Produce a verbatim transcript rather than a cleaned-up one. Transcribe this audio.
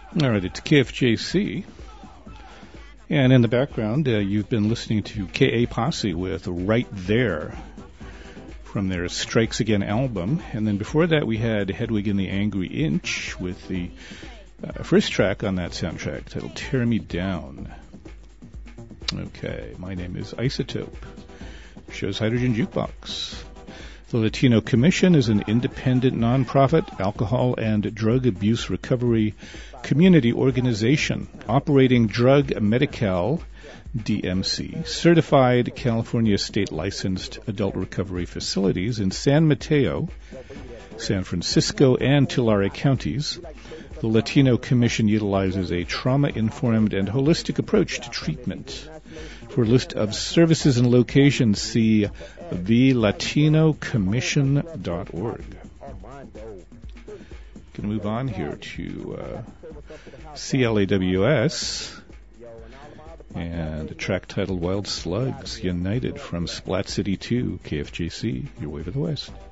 All right, it's K F J C. And in the background, uh, you've been listening to K A Posse with Right There from their Strikes Again album. And then before that, we had Hedwig and the Angry Inch with the uh, first track on that soundtrack titled Tear Me Down. Okay, my name is Isotope. Show's Hydrogen Jukebox. The Latino Commission is an independent nonprofit alcohol and drug abuse recovery community organization operating Drug Medi-Cal, D M C, certified California state licensed adult recovery facilities in San Mateo, San Francisco, and Tulare counties. The Latino Commission utilizes a trauma-informed and holistic approach to treatment. For a list of services and locations, see the latino commission dot org. Going to move on here to uh, C L A W S and a track titled Wild Slugs United from Splat City two, K F J C, your wave of the West.